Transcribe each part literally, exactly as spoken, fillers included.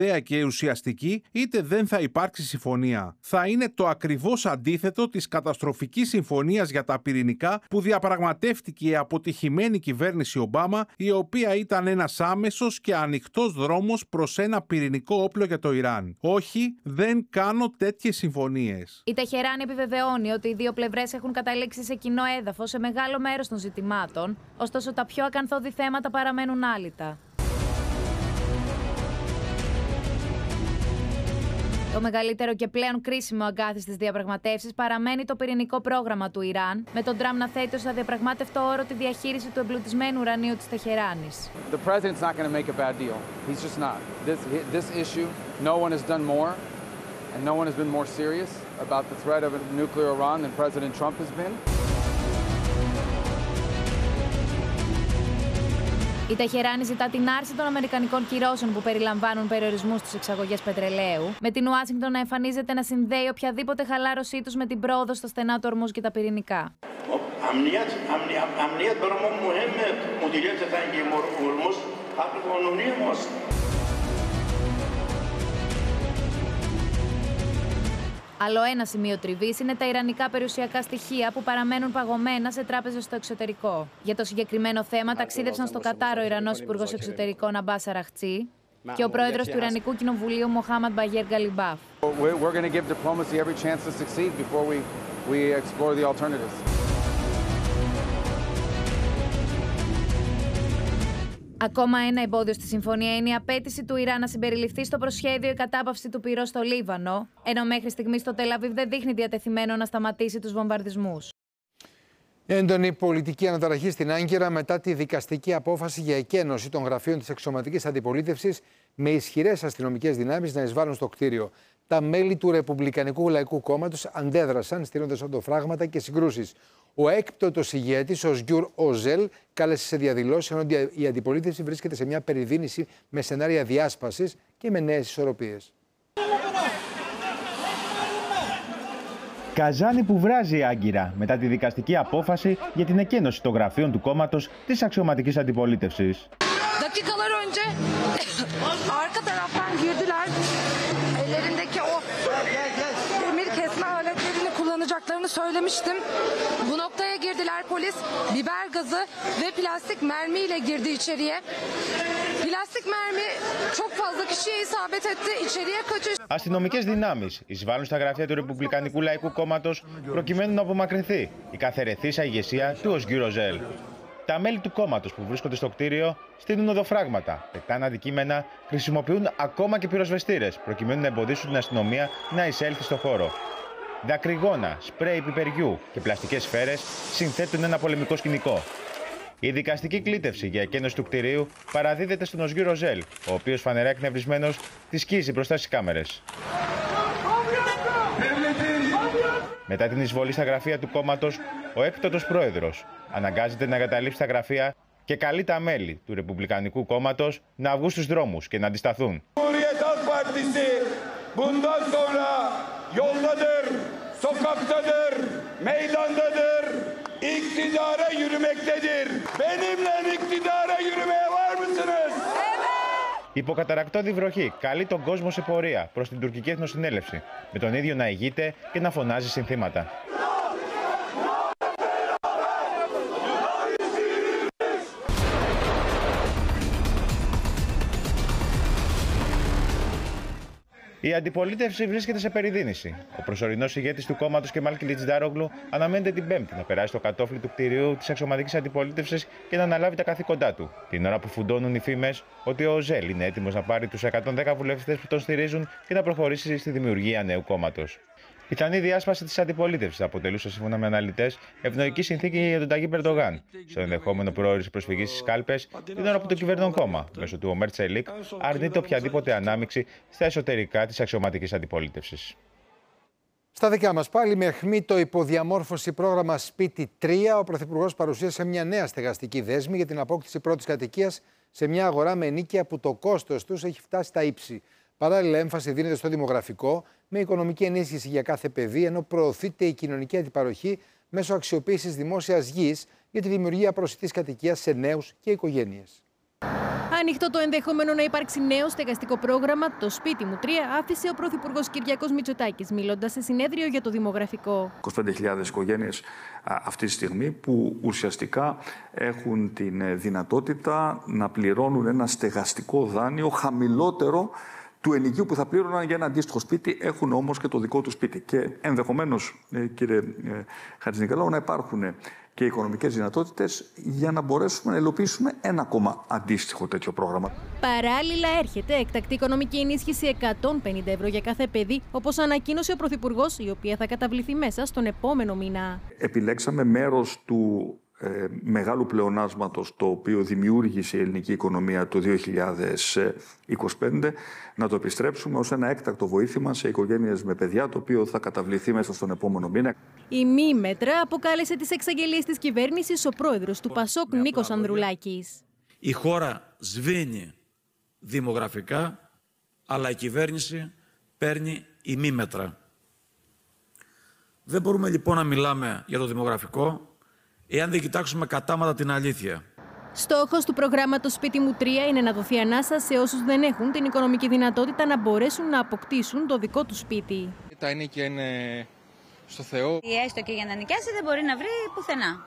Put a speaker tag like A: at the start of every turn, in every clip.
A: και ουσιαστική, είτε δεν θα υπάρξει συμφωνία. Θα είναι το ακριβώς αντίθετο της καταστροφικής συμφωνίας για τα πυρηνικά που διαπραγματεύτηκε η αποτυχημένη κυβέρνηση Ομπάμα, η οποία ήταν ένας άμεσος και ανοιχτός δρόμος προς ένα πυρηνικό όπλο για το Ιράν. Όχι, δεν κάνω τέτοιες συμφωνίες.
B: Η Τεχεράν επιβεβαιώνει ότι οι δύο πλευρές έχουν καταλήξει σε κοινό έδαφος σε μεγάλο μέρος των ζητημάτων, ωστόσο τα πιο ακαθόδη θέματα παραμένουν άλυτα. Το μεγαλύτερο και πλέον κρίσιμο αγκάθι στις διαπραγματεύσεις παραμένει το πυρηνικό πρόγραμμα του Ιράν, με τον Τραμπ να θέτει ως αδιαπραγμάτευτο όρο τη διαχείριση του εμπλουτισμένου ουρανίου της Τεχεράνης.
C: The president's not going to make a bad deal. He's just not. This this issue, no one has done more, and no one has been more serious about the threat of a nuclear Iran than President Trump has been.
B: Η Τεχεράνη ζητά την άρση των αμερικανικών κυρώσεων που περιλαμβάνουν περιορισμούς στις εξαγωγές πετρελαίου, με την Ουάσιγκτον να εμφανίζεται να συνδέει οποιαδήποτε χαλάρωσή τους με την πρόοδο στα στενά του Ορμούζ και τα πυρηνικά. Άλλο ένα σημείο τριβής είναι τα ιρανικά περιουσιακά στοιχεία που παραμένουν παγωμένα σε τράπεζες στο εξωτερικό. Για το συγκεκριμένο θέμα ταξίδευσαν στο Κατάρ ο Ιρανός Υπουργός Εξωτερικών Αμπάς Αραχτσί και ο πρόεδρος του Ιρανικού Κοινοβουλίου Μοχάμαντ Μπαγέρ Γκαλιμπάφ. Ακόμα ένα εμπόδιο στη συμφωνία είναι η απέτηση του Ιράν να συμπεριληφθεί στο προσχέδιο η κατάπαυση του πυρός στο Λίβανο, ενώ μέχρι στιγμής το Τελ Αβίβ δεν δείχνει διατεθειμένο να σταματήσει τους βομβαρδισμούς.
D: Έντονη πολιτική αναταραχή στην Άγκυρα μετά τη δικαστική απόφαση για εκένωση των γραφείων της αξιωματικής αντιπολίτευσης με ισχυρές αστυνομικές δυνάμεις να εισβάλλουν στο κτίριο. Τα μέλη του Ρεπουμπλικανικού Λαϊκού Κόμματος αντέδρασαν, στείνοντας οντοφράγματα και συγκρούσεις. Ο έκπτωτος ηγέτης, ο Σγκιούρ Οζέλ, κάλεσε σε διαδηλώσεις, ενώ η αντιπολίτευση βρίσκεται σε μια περιδίνηση με σενάρια διάσπασης και με νέες ισορροπίες.
E: Καζάνι που βράζει η Άγκυρα μετά τη δικαστική απόφαση για την εκένωση των γραφείων του κόμματος της αξιωματικής αντιπολίτευσης.
F: Dakikalar önce arka taraftan girdiler. Ellerindeki o demir kesme aletlerini kullanacaklarını söylemiştim. Bu noktaya girdiler polis. Biber gazı ve plastik mermiyle girdi içeriye. Plastik mermi çok fazla kişiye isabet etti. İçeriye kaçış.
E: Αστυνομικές δυνάμεις εισβάλλουν στα γραφεία του Ρεπουμπλικανικού Λαϊκού Κόμματος προκειμένου να απομακρυνθεί η καθαιρεθήσα ηγεσία του Σγκιούρ Οζέλ. Τα μέλη του κόμματος που βρίσκονται στο κτίριο στείλουν οδοφράγματα, πετάνε αντικείμενα, χρησιμοποιούν ακόμα και πυροσβεστήρες προκειμένου να εμποδίσουν την αστυνομία να εισέλθει στο χώρο. Δακρυγόνα, σπρέι πιπεριού και πλαστικές σφαίρες συνθέτουν ένα πολεμικό σκηνικό. Η δικαστική κλήτευση για εκένωση του κτηρίου παραδίδεται στον Σγκιούρ Οζέλ, ο οποίος φανερά εκνευρισμένος τη σκίζει μπροστά στις κάμερες. Μετά την εισβολή στα γραφεία του κόμματος, ο έκπτωτος πρόεδρος αναγκάζεται να εγκαταλείψει τα γραφεία και καλεί τα μέλη του Ρεπουμπλικανικού Κόμματος να βγουν στους δρόμους και να αντισταθούν. Υποκαταρακτώδη βροχή καλεί τον κόσμο σε πορεία προς την τουρκική εθνοσυνέλευση, με τον ίδιο να ηγείται και να φωνάζει συνθήματα. Η αντιπολίτευση βρίσκεται σε περιδίνηση. Ο προσωρινός ηγέτης του κόμματος Κεμάλ Κιλιτζντάρογλου αναμένεται την Πέμπτη να περάσει στο κατόφλι του κτηρίου της αξιωματικής αντιπολίτευσης και να αναλάβει τα καθήκοντά του. Την ώρα που φουντώνουν οι φήμες ότι ο Οζέλ είναι έτοιμος να πάρει τους εκατόν δέκα βουλευτές που τον στηρίζουν και να προχωρήσει στη δημιουργία νέου κόμματος. Πιθανή διάσπαση της αντιπολίτευσης θα αποτελούσε, σύμφωνα με αναλυτές, ευνοϊκή συνθήκη για τον Ταγίπ Ερντογάν, στο ενδεχόμενο προώρηση προσφυγής στις κάλπες, την ώρα που το κυβερνών κόμμα, μέσω του Ομέρ Τσελίκ, αρνείται οποιαδήποτε ανάμειξη στα εσωτερικά της αξιωματικής αντιπολίτευσης.
D: Στα δικά μας πάλι, με αιχμή το υποδιαμόρφωση πρόγραμμα Σπίτι τρία, ο Πρωθυπουργός παρουσίασε μια νέα στεγαστική δέσμη για την απόκτηση πρώτης κατοικίας σε μια αγορά με ενοίκια που το κόστος τους έχει φτάσει στα ύψη. Παράλληλα, έμφαση δίνεται στο δημογραφικό, με οικονομική ενίσχυση για κάθε παιδί, ενώ προωθείται η κοινωνική αντιπαροχή μέσω αξιοποίησης δημόσιας γης για τη δημιουργία προσιτής κατοικίας σε νέους και οικογένειες.
G: Ανοιχτό το ενδεχόμενο να υπάρξει νέο στεγαστικό πρόγραμμα, το Σπίτι μου τρία, άφησε ο Πρωθυπουργός Κυριάκος Μητσοτάκης, μιλώντας σε συνέδριο για το δημογραφικό.
H: είκοσι πέντε χιλιάδες οικογένειες αυτή τη στιγμή που ουσιαστικά έχουν την δυνατότητα να πληρώνουν ένα στεγαστικό δάνειο χαμηλότερο του ενοικίου που θα πλήρωναν για ένα αντίστοιχο σπίτι, έχουν όμως και το δικό του σπίτι. Και ενδεχομένως, κύριε Χατζηνικολάου, να υπάρχουν και οικονομικές δυνατότητες για να μπορέσουμε να υλοποιήσουμε ένα ακόμα αντίστοιχο τέτοιο πρόγραμμα.
G: Παράλληλα, έρχεται έκτακτη οικονομική ενίσχυση εκατόν πενήντα ευρώ για κάθε παιδί, όπως ανακοίνωσε ο Πρωθυπουργός, η οποία θα καταβληθεί μέσα στον επόμενο μήνα.
H: Επιλέξαμε μέρος του ε, μεγάλου πλεονάσματος το οποίο δημιούργησε η ελληνική οικονομία το δύο χιλιάδες είκοσι πέντε να το επιστρέψουμε ως ένα έκτακτο βοήθημα σε οικογένειες με παιδιά, το οποίο θα καταβληθεί μέσα στον επόμενο μήνα.
G: Η μη μέτρα αποκάλεσε τις εξαγγελίες της κυβέρνησης ο πρόεδρος του Πασόκ, Νίκος Ανδρουλάκης.
I: Η χώρα σβήνει δημογραφικά, αλλά η κυβέρνηση παίρνει ημίμετρα. Δεν μπορούμε λοιπόν να μιλάμε για το δημογραφικό εάν δεν κοιτάξουμε κατάματα την αλήθεια.
G: Στόχος του προγράμματος Σπίτι μου τρία είναι να δοθεί ανάσα σε όσους δεν έχουν την οικονομική δυνατότητα να μπορέσουν να αποκτήσουν το δικό του σπίτι.
J: Τα ενοίκια είναι στο Θεό.
K: Ή έστω και για να νοικιάσει δεν μπορεί να βρει πουθενά.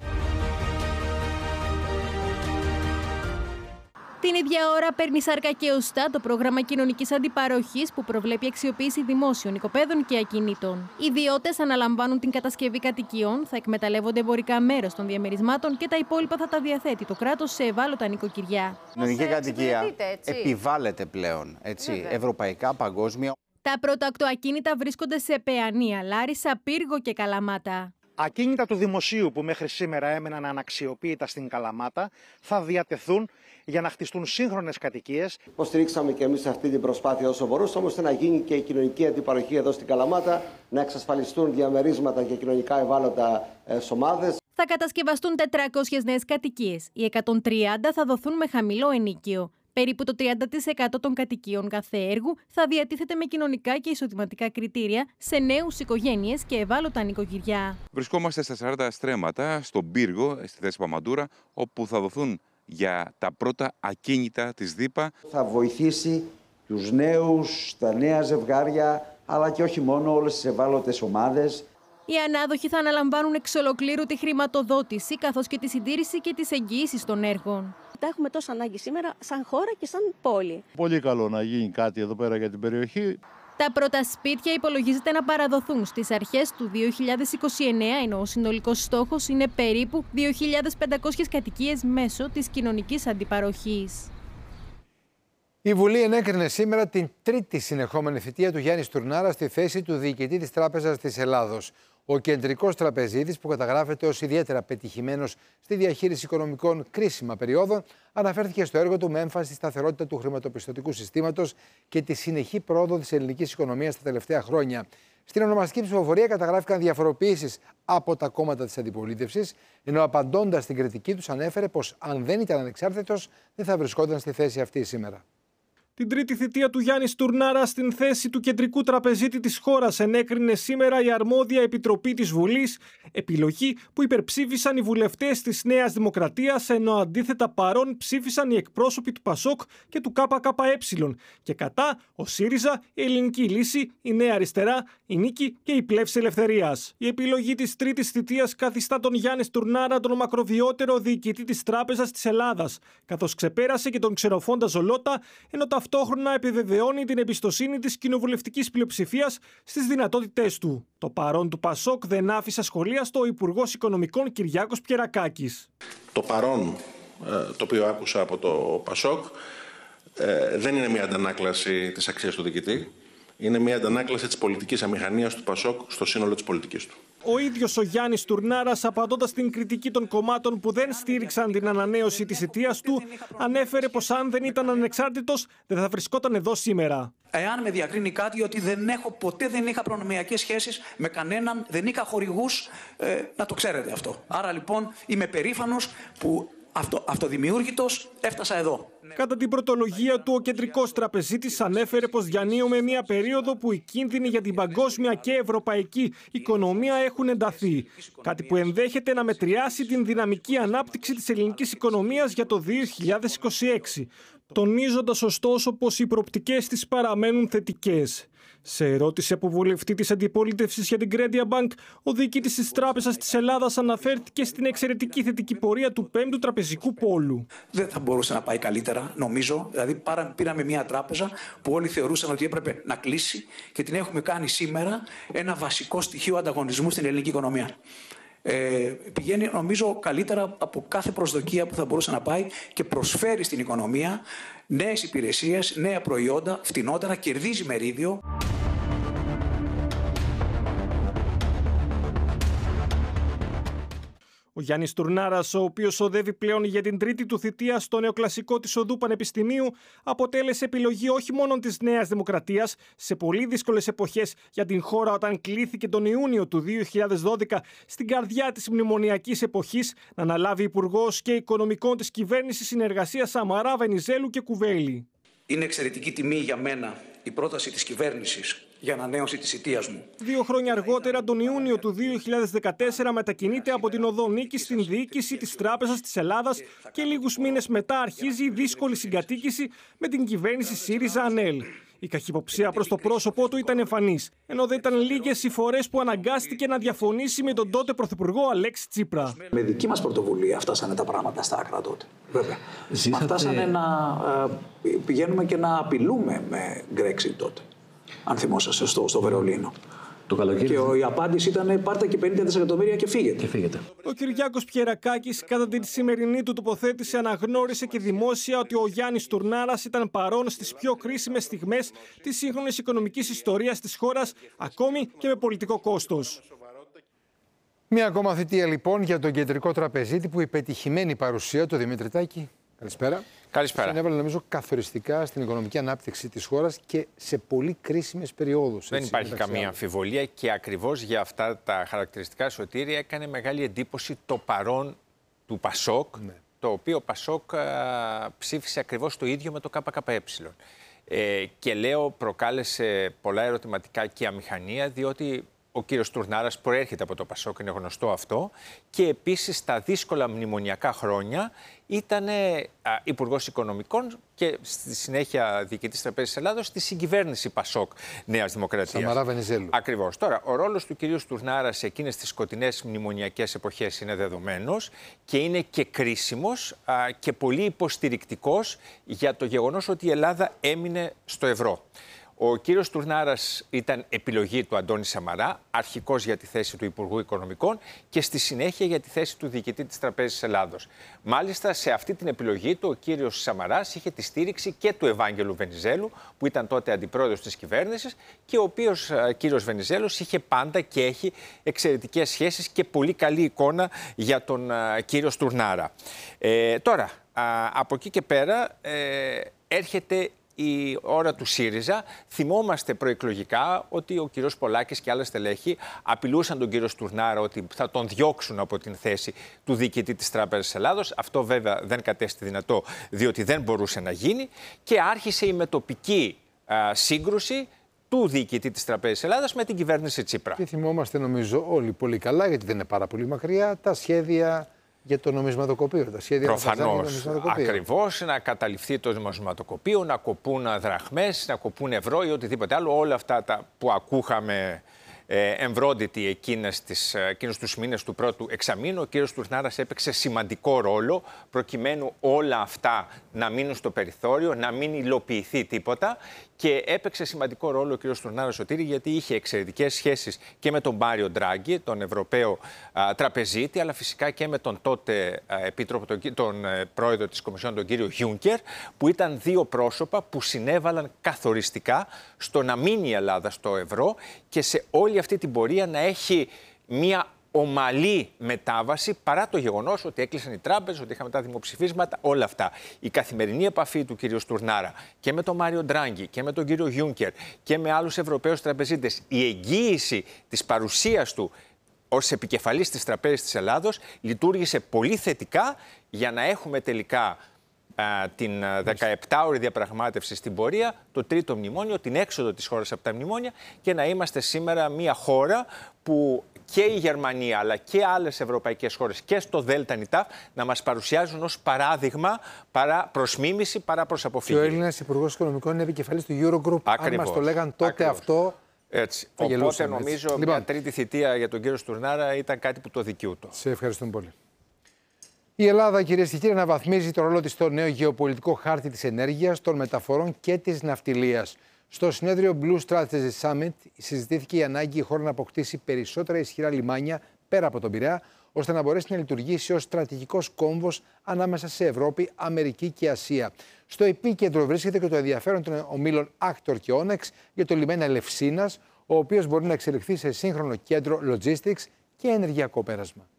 G: Την ίδια ώρα παίρνει σάρκα και οστά το πρόγραμμα κοινωνικής αντιπαροχής που προβλέπει αξιοποίηση δημόσιων οικοπαίδων και ακινήτων. Οι ιδιώτες αναλαμβάνουν την κατασκευή κατοικιών, θα εκμεταλλεύονται εμπορικά μέρος των διαμερισμάτων και τα υπόλοιπα θα τα διαθέτει το κράτος σε ευάλωτα νοικοκυριά.
L: Η κοινωνική κατοικία επιβάλλεται πλέον, έτσι, ευρωπαϊκά, παγκόσμια.
G: Τα πρώτα οκτώ ακίνητα βρίσκονται σε Παιανία, Λάρισα, Πύργο και Καλαμάτα.
M: Ακίνητα του δημοσίου που μέχρι σήμερα έμεναν αναξιοποίητα στην Καλαμάτα θα διατεθούν για να χτιστούν σύγχρονες κατοικίες.
N: Υποστηρίξαμε και εμείς αυτή την προσπάθεια όσο μπορούσαμε, ώστε να γίνει και η κοινωνική αντιπαροχή εδώ στην Καλαμάτα, να εξασφαλιστούν διαμερίσματα και κοινωνικά ευάλωτα ομάδες.
G: Θα κατασκευαστούν τετρακόσιες νέες κατοικίες. Οι εκατόν τριάντα θα δοθούν με χαμηλό ενοίκιο. Περίπου το τριάντα τοις εκατό των κατοικιών κάθε έργου θα διατίθεται με κοινωνικά και εισοδηματικά κριτήρια σε νέους, οικογένειες και ευάλωτα νοικοκυριά.
O: Βρισκόμαστε στα σαράντα στρέμματα, στον Πύργο, στη θέση Παμαντούρα, όπου θα δοθούν για τα πρώτα ακίνητα της ΔΥΠΑ.
N: Θα βοηθήσει τους νέους, τα νέα ζευγάρια, αλλά και όχι μόνο, όλες τις ευάλωτες ομάδες.
G: Οι ανάδοχοι θα αναλαμβάνουν εξ ολοκλήρου τη χρηματοδότηση, καθώς και τη συντήρηση και τις εγγυήσεις των έργων.
P: Τα έχουμε τόσο ανάγκη σήμερα σαν χώρα και σαν πόλη.
Q: Πολύ καλό να γίνει κάτι εδώ πέρα για την περιοχή.
G: Τα πρώτα σπίτια υπολογίζεται να παραδοθούν στις αρχές του δύο χιλιάδες είκοσι εννέα, ενώ ο συνολικός στόχος είναι περίπου δύο χιλιάδες πεντακόσιες κατοικίες μέσω της κοινωνικής αντιπαροχής.
D: Η Βουλή ενέκρινε σήμερα την τρίτη συνεχόμενη θητεία του Γιάννη Στουρνάρα στη θέση του διοικητή της Τράπεζας της Ελλάδος. Ο κεντρικός τραπεζίτης, που καταγράφεται ως ιδιαίτερα πετυχημένος στη διαχείριση οικονομικών κρίσιμα περιόδων, αναφέρθηκε στο έργο του με έμφαση στη σταθερότητα του χρηματοπιστωτικού συστήματος και τη συνεχή πρόοδο της ελληνικής οικονομίας τα τελευταία χρόνια. Στην ονομαστική ψηφοφορία καταγράφηκαν διαφοροποιήσεις από τα κόμματα της αντιπολίτευσης, ενώ απαντώντας στην κριτική τους ανέφερε πως αν δεν ήταν ανεξάρτητος δεν θα βρισκόταν στη θέση αυτή σήμερα.
R: Την τρίτη θητεία του Γιάννη Στουρνάρα στην θέση του κεντρικού τραπεζίτη της χώρας ενέκρινε σήμερα η αρμόδια επιτροπή της Βουλής, επιλογή που υπερψήφισαν οι βουλευτές της Νέας Δημοκρατίας, ενώ αντίθετα παρόν ψήφισαν οι εκπρόσωποι του Πασόκ και του ΚΚΕ και κατά ο ΣΥΡΙΖΑ, η Ελληνική Λύση, η Νέα Αριστερά, η Νίκη και η Πλεύση Ελευθερίας. Η επιλογή της τρίτης θητείας καθιστά τον Γιάννη Στουρνάρα τον μακροβιότερο διοικητή της Τράπεζας της Ελλάδας, καθώς ξεπέρασε και τον ξενοφόντα Ζολότα, ενώ ταυτόχρονα επιβεβαιώνει την εμπιστοσύνη της κοινοβουλευτικής πλειοψηφίας στις δυνατότητές του. Το παρόν του Πασόκ δεν άφησε ασχολίαστο ο Υπουργός Οικονομικών Κυριάκος Πιερακάκης.
S: Το παρόν το οποίο άκουσα από το Πασόκ δεν είναι μια αντανάκλαση της αξίας του διοικητή. Είναι μια αντανάκλαση της πολιτικής αμηχανίας του Πασόκ στο σύνολο της πολιτικής του.
R: Ο ίδιος ο Γιάννης Στουρνάρας, απαντώντας στην κριτική των κομμάτων που δεν στήριξαν την ανανέωση της θητείας του, ανέφερε πως αν δεν ήταν ανεξάρτητος δεν θα βρισκόταν εδώ σήμερα.
T: Εάν με διακρίνει κάτι ότι δεν έχω, ποτέ δεν είχα προνομιακές σχέσεις με κανέναν, δεν είχα χορηγούς, ε, να το ξέρετε αυτό. Άρα λοιπόν είμαι περήφανος που αυτο, αυτοδημιούργητος έφτασα εδώ.
R: Κατά την πρωτολογία του, ο κεντρικός τραπεζίτης ανέφερε πως διανύουμε μια περίοδο που οι κίνδυνοι για την παγκόσμια και ευρωπαϊκή οικονομία έχουν ενταθεί. Κάτι που ενδέχεται να μετριάσει την δυναμική ανάπτυξη της ελληνικής οικονομίας για το δύο χιλιάδες είκοσι έξι. τονίζοντας ωστόσο πως οι προοπτικές της παραμένουν θετικές. Σε ερώτηση από βουλευτή της αντιπολίτευσης για την Credit Bank, ο διοικητής της Τράπεζας της Ελλάδας αναφέρθηκε στην εξαιρετική θετική πορεία του πέμπτου τραπεζικού πόλου.
T: Δεν θα μπορούσε να πάει καλύτερα, νομίζω. Δηλαδή, πήραμε μια τράπεζα που όλοι θεωρούσαν ότι έπρεπε να κλείσει και την έχουμε κάνει σήμερα ένα βασικό στοιχείο ανταγωνισμού στην ελληνική οικονομία. Ε, πηγαίνει, νομίζω, καλύτερα από κάθε προσδοκία που θα μπορούσε να πάει και προσφέρει στην οικονομία νέες υπηρεσίες, νέα προϊόντα, φτηνότερα, κερδίζει μερίδιο.
R: Ο Γιάννης Τουρνάρας, ο οποίος οδεύει πλέον για την τρίτη του θητεία στο νεοκλασικό της οδού Πανεπιστημίου, αποτέλεσε επιλογή όχι μόνο της Νέας Δημοκρατίας σε πολύ δύσκολες εποχές για την χώρα όταν κλήθηκε τον Ιούνιο του δύο χιλιάδες δώδεκα στην καρδιά της μνημονιακής εποχής να αναλάβει υπουργός και οικονομικών της κυβέρνησης συνεργασίας Σαμαρά, Βενιζέλου και Κουβέλη.
T: Είναι εξαιρετική τιμή για μένα η πρόταση της κυβέρνησης για ανανέωση της θητείας μου.
R: Δύο χρόνια αργότερα, τον Ιούνιο του δύο χιλιάδες δεκατέσσερα, μετακινείται από την οδό Νίκης στην διοίκηση της Τράπεζας της Ελλάδας και λίγους μήνες μετά αρχίζει η δύσκολη συγκατοίκηση με την κυβέρνηση ΣΥΡΙΖΑ-ΑΝΕΛ. Η καχυποψία προς το πρόσωπό του ήταν εμφανής, ενώ δεν ήταν λίγες οι φορές που αναγκάστηκε να διαφωνήσει με τον τότε Πρωθυπουργό Αλέξη Τσίπρα.
T: Με δική μας πρωτοβουλία φτάσανε τα πράγματα στα άκρα τότε. Βέβαια. Ζήσατε... Φτάσανε να ε, πηγαίνουμε και να απειλούμε με Brexit τότε. Αν θυμόσαστε, στο, στο Βερολίνο. Το καλοκαίρι. Και ο, η απάντηση ήταν πάρτε και πενήντα δισεκατομμύρια και φύγετε.
U: και φύγετε.
R: Ο Κυριάκος Πιερακάκης, κατά τη σημερινή του τοποθέτηση, αναγνώρισε και δημόσια ότι ο Γιάννης Τουρνάρας ήταν παρόν στις πιο κρίσιμες στιγμές της σύγχρονης οικονομικής ιστορίας της χώρας, ακόμη και με πολιτικό κόστος.
D: Μία ακόμα θητεία λοιπόν για τον κεντρικό τραπεζίτη, που η πετυχημένη παρουσία του Δημήτρη Τάκη. Καλησπέρα.
V: Καλησπέρα.
D: Συνέβαλε νομίζω καθοριστικά στην οικονομική ανάπτυξη της χώρας και σε πολύ κρίσιμες περιόδους.
V: Δεν
D: έτσι,
V: υπάρχει καμία αμφιβολία και ακριβώς για αυτά τα χαρακτηριστικά, Σωτήρη, έκανε μεγάλη εντύπωση το παρόν του Πασόκ, ναι. Το οποίο Πασόκ α, ψήφισε ακριβώς το ίδιο με το ΚΚΕ. Ε, και λέω προκάλεσε πολλά ερωτηματικά και αμηχανία, διότι ο κύριος Τουρνάρας προέρχεται από το Πασόκ, είναι γνωστό αυτό, και επίσης στα δύσκολα μνημονιακά χρόνια ήταν υπουργός Οικονομικών και στη συνέχεια διοικητής Τραπέζης της Ελλάδος στη συγκυβέρνηση Πασόκ Νέας Δημοκρατίας.
D: Σαμαρά, Βενιζέλου.
V: Ακριβώς. Τώρα, ο ρόλος του κυρίου Τουρνάρα σε εκείνες τις σκοτεινές μνημονιακές εποχές είναι δεδομένος και είναι και κρίσιμος α, και πολύ υποστηρικτικός για το γεγονός ότι η Ελλάδα έμεινε στο ευρώ. Ο κύριος Τουρνάρας ήταν επιλογή του Αντώνη Σαμαρά, αρχικώς για τη θέση του Υπουργού Οικονομικών και στη συνέχεια για τη θέση του διοικητή της Τραπέζης της Ελλάδος. Μάλιστα, σε αυτή την επιλογή του, ο κύριος Σαμαράς είχε τη στήριξη και του Ευάγγελου Βενιζέλου, που ήταν τότε αντιπρόεδρος της κυβέρνησης, και ο οποίος κύριος Βενιζέλος είχε πάντα και έχει εξαιρετικές σχέσεις και πολύ καλή εικόνα για τον α, κύριο Τουρνάρα. Ε, τώρα, α, από εκεί και πέρα ε, έρχεται η ώρα του ΣΥΡΙΖΑ. Θυμόμαστε προεκλογικά ότι ο κύριος Πολάκης και άλλα στελέχη απειλούσαν τον κύριο Τουρνάρα ότι θα τον διώξουν από την θέση του διοικητή της Τράπεζας της Ελλάδος. Αυτό βέβαια δεν κατέστη δυνατό, διότι δεν μπορούσε να γίνει, και άρχισε η μετοπική α, σύγκρουση του διοικητή της Τραπέζας της Ελλάδας με την κυβέρνηση Τσίπρα.
D: Και θυμόμαστε νομίζω όλοι πολύ καλά, γιατί δεν είναι πάρα πολύ μακριά, τα σχέδια για το νομισματοκοπείο. Τα σχέδια
V: προφανώς, ακριβώς, να καταληφθεί το νομισματοκοπείο, να κοπούν δραχμές, να κοπούν ευρώ ή οτιδήποτε άλλο. Όλα αυτά τα που ακούγαμε ε, εμβρόντιτοι εκείνες τις, εκείνους τους μήνες του πρώτου εξαμήνου, ο κύριος Τουρνάρας έπαιξε σημαντικό ρόλο προκειμένου όλα αυτά να μείνουν στο περιθώριο, να μην υλοποιηθεί τίποτα. Και έπαιξε σημαντικό ρόλο ο κύριος Τουρνάρας, Σωτήρη, γιατί είχε εξαιρετικές σχέσεις και με τον Μάριο Ντράγκη, τον Ευρωπαίο α, τραπεζίτη, αλλά φυσικά και με τον τότε α, επίτροπο, τον, τον ε, πρόεδρο της Κομισιόν, τον κύριο Γιούνκερ, που ήταν δύο πρόσωπα που συνέβαλαν καθοριστικά στο να μείνει η Ελλάδα στο ευρώ και σε όλη αυτή την πορεία να έχει μία ομαλή μετάβαση, παρά το γεγονός ότι έκλεισαν οι τράπεζες, ότι είχαμε τα δημοψηφίσματα, όλα αυτά. Η καθημερινή επαφή του κύριου Τουρνάρα και με τον Μάριο Ντράγκη και με τον κύριο Γιούνκερ και με άλλους Ευρωπαίους τραπεζίτες, η εγγύηση της παρουσίας του ως επικεφαλής της Τραπέζης της Ελλάδος λειτουργήσε πολύ θετικά για να έχουμε τελικά την δεκαεπτάωρη διαπραγμάτευση στην πορεία, το τρίτο μνημόνιο, την έξοδο της χώρας από τα μνημόνια και να είμαστε σήμερα μια χώρα που και η Γερμανία αλλά και άλλες ευρωπαϊκές χώρες και στο ΔΝΤ να μας παρουσιάζουν ως παράδειγμα παρά προς μίμηση παρά προς αποφύγη.
D: Και ο Έλληνας Υπουργός Οικονομικών είναι επικεφαλής του Eurogroup.
V: Ακριβώς.
D: Αν μας το λέγαν τότε Ακριβώς. αυτό.
V: Έτσι. Οπότε νομίζω έτσι. μια λοιπόν. τρίτη θητεία για τον κύριο Στουρνάρα ήταν κάτι που το δικαιούτο.
D: Σε ευχαριστούμε πολύ. Η Ελλάδα, κυρίες και κύριοι, αναβαθμίζει το ρόλο της στο νέο γεωπολιτικό χάρτη της ενέργειας, των μεταφορών και της ναυτιλίας. Στο συνέδριο Blue Strategy Summit συζητήθηκε η ανάγκη η χώρα να αποκτήσει περισσότερα ισχυρά λιμάνια πέρα από τον Πειραιά, ώστε να μπορέσει να λειτουργήσει ως στρατηγικός κόμβος ανάμεσα σε Ευρώπη, Αμερική και Ασία. Στο επίκεντρο βρίσκεται και το ενδιαφέρον των ομίλων Actor και Onex για το λιμένα Ελευσίνας, ο οποίος μπορεί να εξελιχθεί σε σύγχρονο κέντρο logistics και ενεργειακό πέρασμα.